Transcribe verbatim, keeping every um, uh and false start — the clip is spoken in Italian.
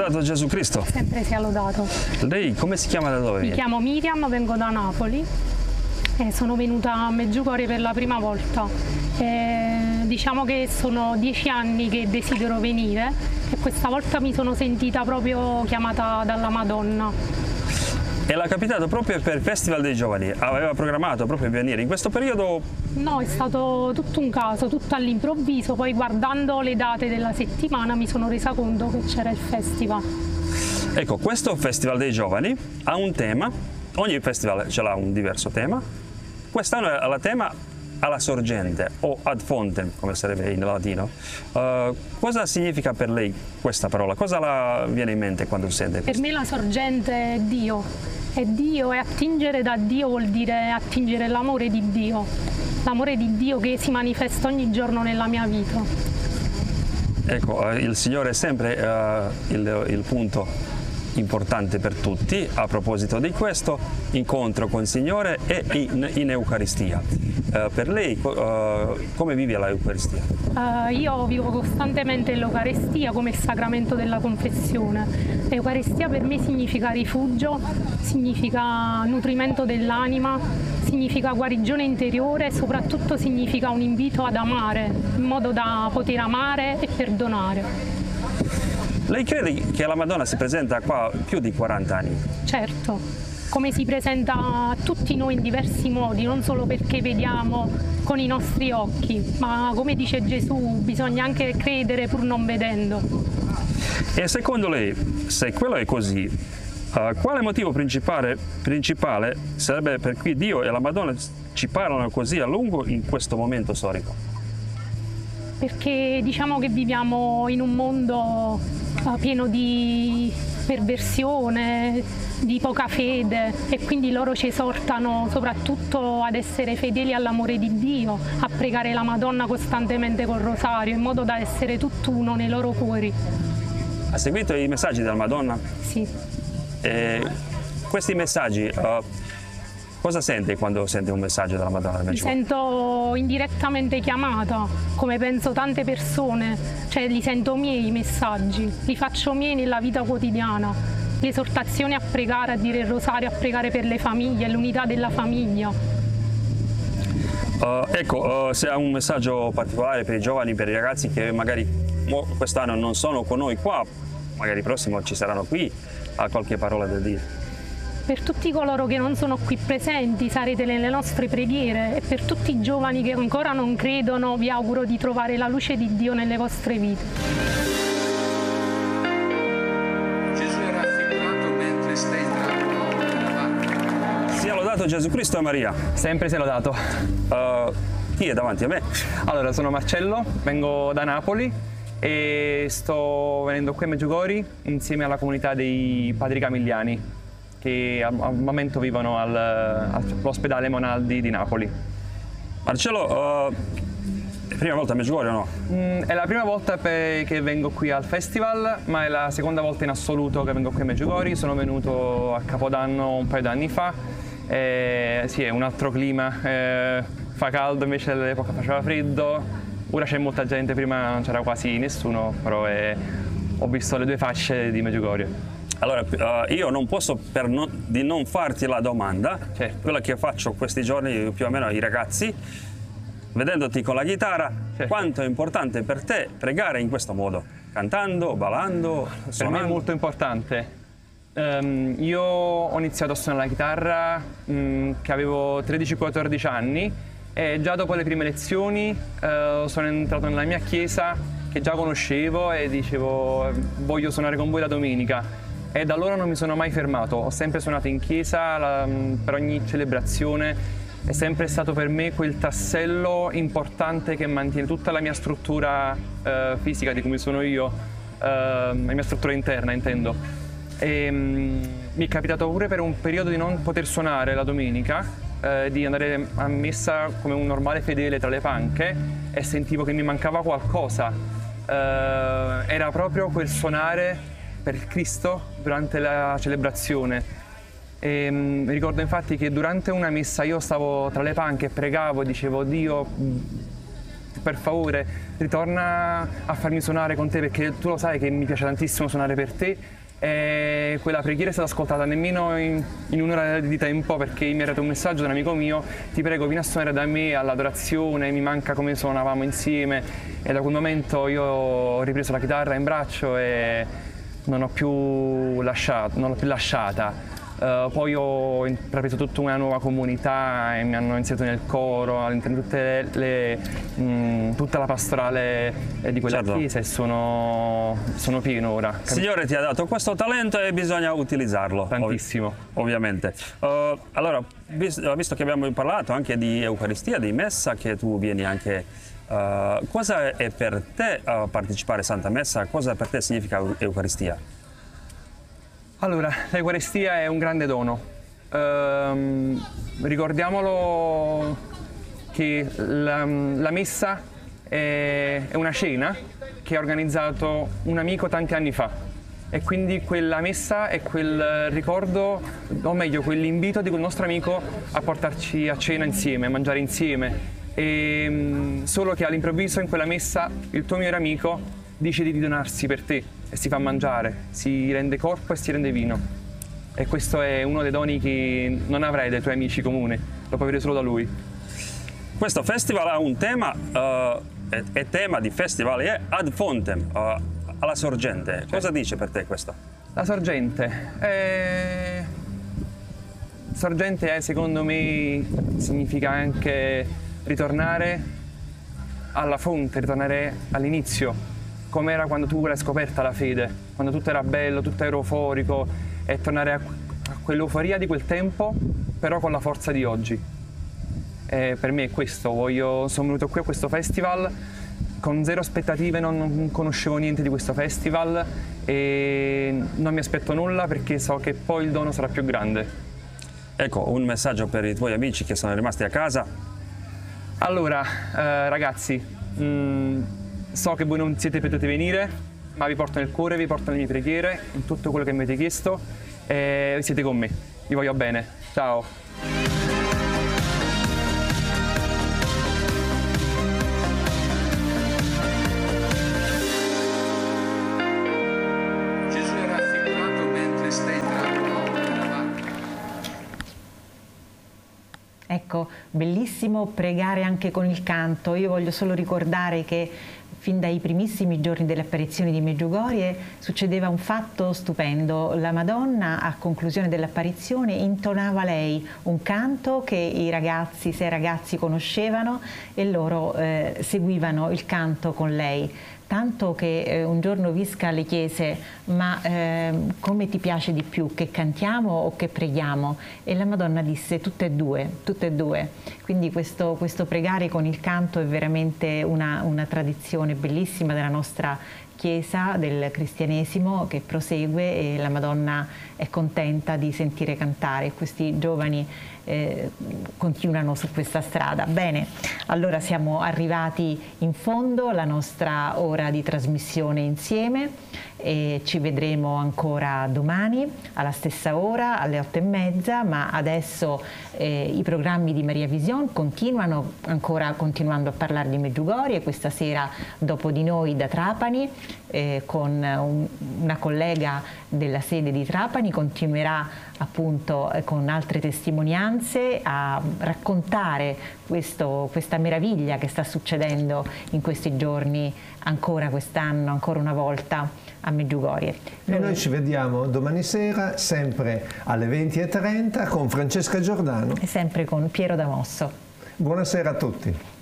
lodato Gesù Cristo. Sempre sia lodato. Lei come si chiama, da dove Mi viene? chiamo Miriam, vengo da Napoli e sono venuta a Medjugorje per la prima volta. E diciamo che sono dieci anni che desidero venire e questa volta mi sono sentita proprio chiamata dalla Madonna. E l'ha capitato proprio per il Festival dei Giovani? Aveva programmato proprio di venire in questo periodo? No, è stato tutto un caso, tutto all'improvviso, poi guardando le date della settimana mi sono resa conto che c'era il festival. Ecco, questo Festival dei Giovani ha un tema, ogni festival ce l'ha un diverso tema. Quest'anno ha il tema alla sorgente o ad fontem, come sarebbe in latino. Uh, cosa significa per lei questa parola? Cosa la viene in mente quando sente questo? Per me la sorgente è Dio. È Dio e attingere da Dio vuol dire attingere l'amore di Dio. L'amore di Dio che si manifesta ogni giorno nella mia vita. Ecco, il Signore è sempre uh, il, il punto importante per tutti. A proposito di questo, incontro con il Signore e in, in Eucaristia. Uh, per lei, uh, come vive la Eucaristia? Uh, io vivo costantemente l'Eucaristia come il sacramento della confessione. L'Eucaristia per me significa rifugio, significa nutrimento dell'anima, significa guarigione interiore e soprattutto significa un invito ad amare, in modo da poter amare e perdonare. Lei crede che la Madonna si presenta qua più di quaranta anni? Certo, come si presenta a tutti noi in diversi modi, non solo perché vediamo con i nostri occhi, ma come dice Gesù, bisogna anche credere pur non vedendo. E secondo lei, se quello è così, uh, quale motivo principale, principale sarebbe per cui Dio e la Madonna ci parlano così a lungo in questo momento storico? Perché diciamo che viviamo in un mondo uh, pieno di perversione, di poca fede e quindi loro ci esortano soprattutto ad essere fedeli all'amore di Dio, a pregare la Madonna costantemente col rosario in modo da essere tutt'uno nei loro cuori. Ha seguito i messaggi della Madonna? Sì. E questi messaggi, uh, cosa sente quando sente un messaggio della Madonna? Mi sento indirettamente chiamata, come penso tante persone, cioè li sento miei i messaggi, li faccio miei nella vita quotidiana. L'esortazione a pregare, a dire il rosario, a pregare per le famiglie, l'unità della famiglia. Uh, ecco, uh, se ha un messaggio particolare per i giovani, per i ragazzi che magari quest'anno non sono con noi qua, magari il prossimo ci saranno qui, ha qualche parola da dire? Per tutti coloro che non sono qui presenti sarete nelle nostre preghiere e per tutti i giovani che ancora non credono vi auguro di trovare la luce di Dio nelle vostre vite. Gesù è raffigurato mentre sta entrando nella barca. Sia lodato Gesù Cristo e Maria. Sempre sia lodato. Uh, chi è davanti a me? Allora, sono Marcello, vengo da Napoli e sto venendo qui a Medjugorje insieme alla comunità dei Padri Camilliani che al, al momento vivono al, all'ospedale Monaldi di Napoli. Marcello, uh, è la prima volta a Medjugorje o no? Mm, è la prima volta pe- che vengo qui al festival, ma è la seconda volta in assoluto che vengo qui a Medjugorje. Sono venuto a Capodanno un paio d'anni fa. E, sì, è un altro clima, eh, fa caldo invece all'epoca faceva freddo. Ora c'è molta gente, prima non c'era quasi nessuno, però è, ho visto le due facce di Medjugorje. Allora, uh, io non posso per non, di non farti la domanda, certo. Quella che faccio questi giorni più o meno ai ragazzi, vedendoti con la chitarra, certo. Quanto è importante per te pregare in questo modo, cantando, ballando, suonando? Per me è molto importante. Um, io ho iniziato a suonare la chitarra um, che avevo tredici quattordici anni e già dopo le prime lezioni uh, sono entrato nella mia chiesa che già conoscevo e dicevo voglio suonare con voi la domenica. E da allora non mi sono mai fermato, ho sempre suonato in chiesa la, per ogni celebrazione, è sempre stato per me quel tassello importante che mantiene tutta la mia struttura eh, fisica di come sono io, eh, la mia struttura interna intendo. E, mh, mi è capitato pure per un periodo di non poter suonare la domenica, eh, di andare a messa come un normale fedele tra le panche e sentivo che mi mancava qualcosa, eh, era proprio quel suonare per il Cristo durante la celebrazione. E, mh, mi ricordo infatti che durante una messa io stavo tra le panche e pregavo e dicevo Dio per favore ritorna a farmi suonare con te, perché tu lo sai che mi piace tantissimo suonare per te. E quella preghiera è stata ascoltata nemmeno in, in un'ora di tempo, perché mi è arrivato un messaggio da un amico mio: ti prego, vieni a suonare da me all'adorazione, mi manca come suonavamo insieme. E da quel momento io ho ripreso la chitarra in braccio e non ho più lasciato, non l'ho più lasciata. Uh, poi ho intrapreso tutta una nuova comunità e mi hanno inserito nel coro, all'interno di tutte le, mh, tutta la pastorale di quella certo. chiesa, e sono, sono pieno ora. Il Signore ti ha dato questo talento e bisogna utilizzarlo. Tantissimo. Ov- ovviamente. Uh, allora, visto, visto che abbiamo parlato anche di Eucaristia, di Messa, che tu vieni anche... Uh, cosa è per te uh, partecipare a Santa Messa? Cosa per te significa Eucaristia? Allora, l'Eucaristia è un grande dono. Ehm, ricordiamolo che la, la Messa è, è una cena che ha organizzato un amico tanti anni fa, e quindi quella Messa è quel ricordo, o meglio quell'invito di quel nostro amico a portarci a cena insieme, a mangiare insieme. E, solo che all'improvviso in quella Messa il tuo migliore amico decide di donarsi per te e si fa mangiare, si rende corpo e si rende vino. E questo è uno dei doni che non avrai dai tuoi amici comuni, lo puoi avere solo da lui. Questo festival ha un tema, uh, è, è tema di festival, è Ad Fontem, uh, alla sorgente. Certo. Cosa dice per te questo? La sorgente è... Sorgente è, secondo me, significa anche ritornare alla fonte, ritornare all'inizio, come era quando tu l'hai scoperta la fede, quando tutto era bello, tutto era euforico, e tornare a, a quell'euforia di quel tempo, però con la forza di oggi. E per me è questo, voglio, sono venuto qui a questo festival con zero aspettative, non, non conoscevo niente di questo festival e non mi aspetto nulla, perché so che poi il dono sarà più grande. Ecco, un messaggio per i tuoi amici che sono rimasti a casa. Allora, eh, ragazzi, mh, so che voi non siete potuti venire, ma vi porto nel cuore, vi porto nelle mie preghiere, in tutto quello che mi avete chiesto, e siete con me. Vi voglio bene. Ciao. Gesù è raffigurato mentre sta entrando nella barca. Ecco, bellissimo pregare anche con il canto. Io voglio solo ricordare che fin dai primissimi giorni delle apparizioni di Medjugorje succedeva un fatto stupendo. La Madonna, a conclusione dell'apparizione, intonava lei un canto che i ragazzi, sei ragazzi, conoscevano, e loro eh, seguivano il canto con lei. Tanto che eh, un giorno Visca le chiese: ma eh, come ti piace di più, che cantiamo o che preghiamo? E la Madonna disse: tutte e due, tutte e due. Quindi questo, questo pregare con il canto è veramente una, una tradizione bellissima della nostra Chiesa, del cristianesimo, che prosegue, e la Madonna è contenta di sentire cantare. Questi giovani eh, continuano su questa strada. Bene, allora siamo arrivati in fondo alla nostra ora di trasmissione insieme, e ci vedremo ancora domani alla stessa ora, alle otto e mezza, ma adesso eh, i programmi di Maria Vision continuano, ancora continuando a parlare di Medjugorje. Questa sera Dopo di noi da Trapani, eh, con un, una collega della sede di Trapani, continuerà appunto eh, con altre testimonianze a raccontare questo, questa meraviglia che sta succedendo in questi giorni, ancora quest'anno, ancora una volta a Medjugorje. E noi ci vediamo domani sera, sempre alle venti e trenta, con Francesca Giordano e sempre con Piero Damosso. Buonasera a tutti.